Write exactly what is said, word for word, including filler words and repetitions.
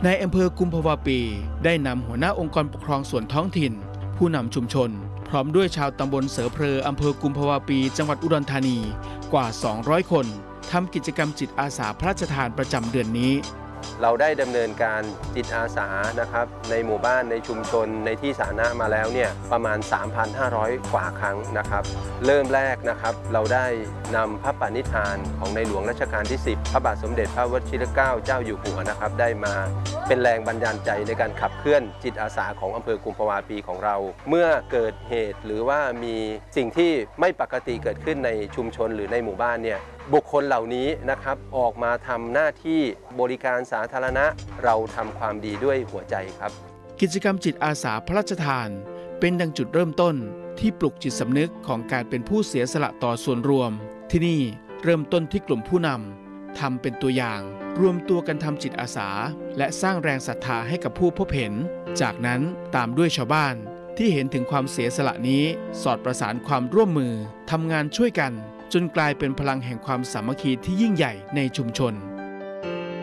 ในอำเภอกุมภาวะปีได้นำหัวหน้าองค์กรปกครองส่วนท้องถิ่นผู้นำชุมชนพร้อมด้วยชาวตำบลเสอเพลออำเภอกุมภาวะปีจังหวัดอุดรธานีกว่าสองร้อยคนทำกิจกรรมจิตอาสาพระราชทานประจำเดือนนี้เราได้ดำเนินการจิตอาสานะครับในหมู่บ้านในชุมชนในที่สาธารณะมาแล้วเนี่ยประมาณ สามพันห้าร้อย กว่าครั้งนะครับเริ่มแรกนะครับเราได้นำพระปณิธานของในหลวงรัชกาลที่สิบพระบาทสมเด็จพระวชิรเกล้าเจ้าอยู่หัวนะครับได้มาเป็นแรงบันดาลใจในการขับเคลื่อนจิตอาสาของอำเภอกุมภาวะปีของเราเมื่อเกิดเหตุหรือว่ามีสิ่งที่ไม่ปกติเกิดขึ้นในชุมชนหรือในหมู่บ้านเนี่ยบุคคลเหล่านี้นะครับออกมาทำหน้าที่บริการสาธารณะเราทำความดีด้วยหัวใจครับกิจกรรมจิตอาสาพระราชทานเป็นดังจุดเริ่มต้นที่ปลุกจิตสำนึกของการเป็นผู้เสียสละต่อส่วนรวมที่นี่เริ่มต้นที่กลุ่มผู้นำทำเป็นตัวอย่างรวมตัวกันทำจิตอาสาและสร้างแรงศรัทธาให้กับผู้พบเห็นจากนั้นตามด้วยชาวบ้านที่เห็นถึงความเสียสละนี้สอดประสานความร่วมมือทำงานช่วยกันจนกลายเป็นพลังแห่งความสามัคคีที่ยิ่งใหญ่ในชุมชน